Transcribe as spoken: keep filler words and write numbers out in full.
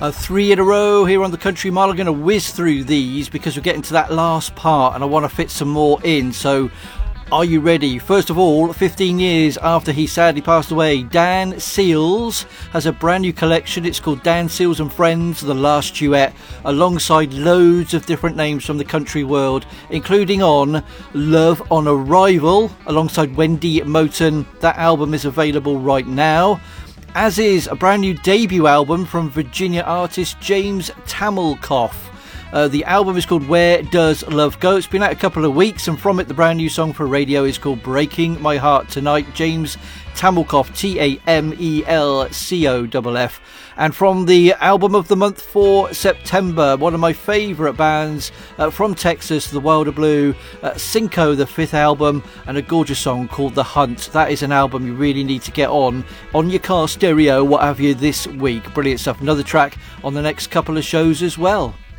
Uh, three in a row here on the Country Mile. I'm going to whiz through these because we're getting to that last part and I want to fit some more in. So are you ready? First of all, fifteen years after he sadly passed away, Dan Seals has a brand new collection. It's called Dan Seals and Friends, The Last Duet, alongside loads of different names from the country world, including on Love on Arrival, alongside Wendy Moten. That album is available right now, as is a brand new debut album from Virginia artist James Tamelkoff. Uh, the album is called Where Does Love Go? It's been out a couple of weeks, and from it the brand new song for radio is called Breaking My Heart Tonight. James Tamelkoff, T A M E L C O F F. And from the album of the month for September, one of my favourite bands uh, from Texas, The Wilder Blue, uh, Cinco, the fifth album, and a gorgeous song called The Hunt. That is an album you really need to get on, on your car stereo, what have you, this week. Brilliant stuff. Another track on the next couple of shows as well.